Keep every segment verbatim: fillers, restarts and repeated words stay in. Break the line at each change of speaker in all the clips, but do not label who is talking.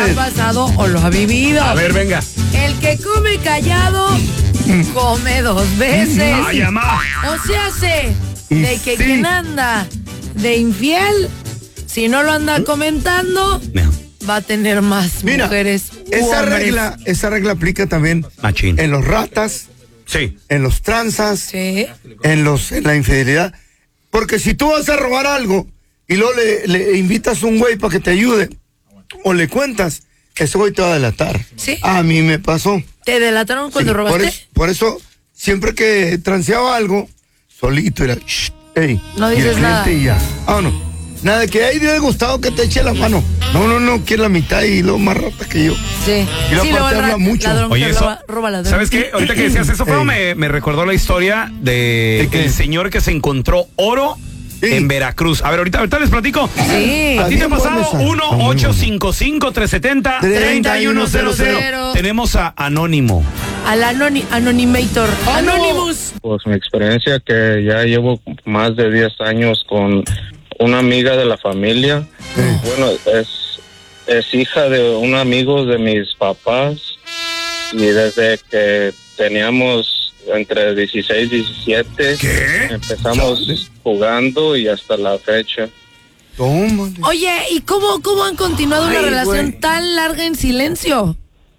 ha pasado o lo ha vivido.
A ver, venga.
El que come callado, come dos veces.
Ay, mamá.
O sea, sé de que
Sí.
quien anda de infiel, si no lo anda comentando,
No.
va a tener más
Mira,
mujeres. u
esa
hombres.
regla, esa regla aplica también
Machín.
en los ratas,
Sí.
en los tranzas,
Sí.
en los en la infidelidad. Porque si tú vas a robar algo y luego le, le invitas a un güey para que te ayude o le cuentas, ese güey te va a delatar.
Sí.
A mí me pasó.
¿Te delataron cuando
Sí,
robaste?
Por eso, por eso, siempre que transeaba algo, solito era, "Shh, ey",
No
y el
dices nada.
cliente y ya. Ah, no. Nada de que, ay, Dios Gustavo, que te eche la mano. No, no, no, quiere la mitad y luego más rata que yo.
Sí.
Y luego
sí,
aparte
luego el
habla
ra-
mucho.
ladrón
Oye,
que
eso,
roba, roba ladrón.
¿sabes qué? Ahorita que decías eso, fue,
Ey.
me, me recordó la historia de
¿De qué?
el señor que se encontró oro
Sí.
en Veracruz. A ver, ahorita, ahorita les platico.
Sí.
¿A ti te ha
Bien buena
pasado?
esa.
uno
Está muy
ocho
buena.
cinco cinco, tres siete cero,
treinta
tres uno cero cero. Tenemos a Anónimo.
Al anoni- Anonimator. Anonymous.
Pues mi experiencia que ya llevo más de diez años con una amiga de la familia. Bueno, es, es hija de un amigo de mis papás y desde que teníamos entre dieciséis y diecisiete
¿Qué?
empezamos
Chale.
jugando y hasta la fecha.
Tómale.
Oye, ¿y cómo, cómo han continuado una
Ay,
relación
güey.
tan larga en silencio?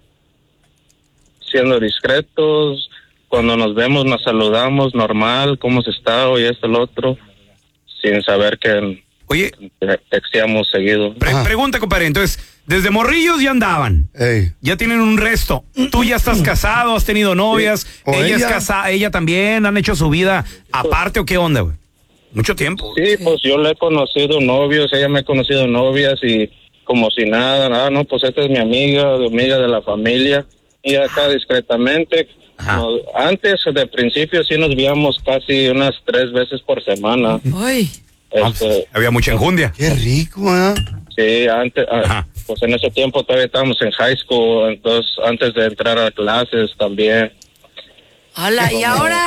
Siendo discretos, cuando nos vemos nos saludamos normal, cómo se está y esto, el otro, sin saber que
Oye,
te- texteamos seguido.
pre-
Ajá.
pregunta, compadre. Entonces, desde morrillos ya andaban.
Ey.
Ya tienen un resto. Tú ya estás casado, has tenido novias.
O
Ella, es
ella.
casada, ella también. ¿Han hecho su vida aparte o qué onda, güey? Mucho tiempo.
Sí, pues yo le he conocido novios, ella me ha conocido novias y como si nada, ah, no, pues esta es mi amiga, mi amiga de la familia. Y acá discretamente,
Ajá.
no, antes de principio sí nos veíamos casi unas tres veces por semana.
Ay,
Este,
Había mucha enjundia.
Qué rico, ¿eh?
sí, antes, ah,
Ajá.
pues en ese tiempo todavía estábamos en high school, entonces antes de entrar a clases también.
hola, ¿y ahora?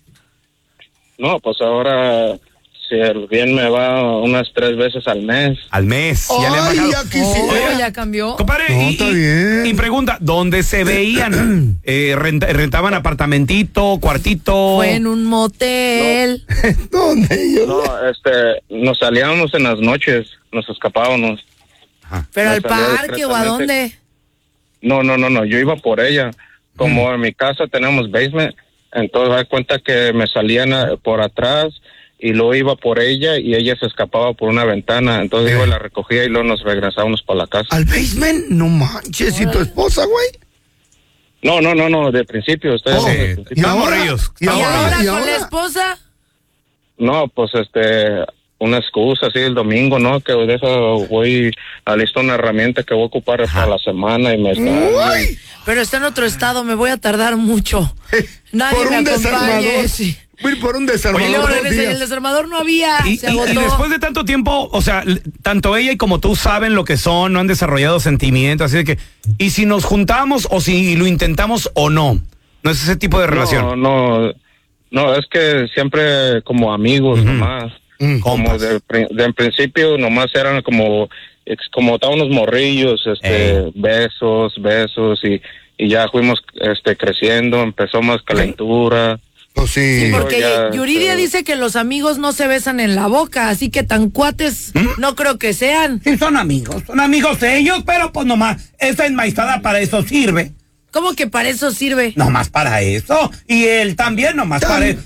No, pues ahora, si el bien me va unas tres veces al mes.
Al mes. Ya le han
Ay,
bajado.
ya quisiera.
Oh, ya cambió.
Compadre,
No,
y,
está
y-
bien.
y pregunta, ¿dónde se veían? Eh, renta- ¿Rentaban apartamentito, cuartito?
Fue en un motel.
¿Dónde yo?
No, este, nos salíamos en las noches, nos escapábamos.
¿Pero
Me
al
salió
parque o a
discretamente.
dónde?
No, no, no, no, yo iba por ella. Como en mi casa tenemos basement, entonces da cuenta que me salían a- por atrás y luego iba por ella y ella se escapaba por una ventana. Entonces yo la recogía y luego nos regresábamos para la casa.
¿Al basement? No manches, ¿y tu esposa, güey?
No, no, no, no, de principio. Estoy
Oh,
hablando de
sí.
principio.
¿y
Están
ahora?
morrillos.
¿Y
¿Y
Están
ahora?
ahora
¿Y
con
ahora?
la esposa?
No, pues este, una excusa así el domingo, ¿no? Que deja, voy a listar una herramienta que voy a ocupar para la semana y me está...
Uy,
Pero está en otro estado, me voy a tardar mucho. Nadie
por
me
un
acompañe.
desarmador.
Sí.
Voy por un
Y
desarmador.
luego
dos
regresé,
días.
el desarmador no había,
Y,
se
y- y
agotó.
después de tanto tiempo, o sea, l- tanto ella y como tú saben lo que son, no han desarrollado sentimientos, así de que, ¿y si nos juntamos o si lo intentamos o no? No es ese tipo de relación.
No, no, no, es que siempre como amigos nomás.
Mm,
Como
compas.
de, pri- de en principio nomás eran como ex- como estaban unos morrillos, este,
Ey.
besos, besos y, y ya fuimos este creciendo, empezó más calentura.
Pues sí.
Porque
ya,
Yuridia
pero-
dice que los amigos no se besan en la boca, así que tan cuates no creo que sean.
Sí, son amigos, son amigos ellos, pero pues nomás, esa enmaizada para eso sirve.
¿Cómo que para eso sirve?
Nomás para eso. Y él también, nomás
Tan-
para,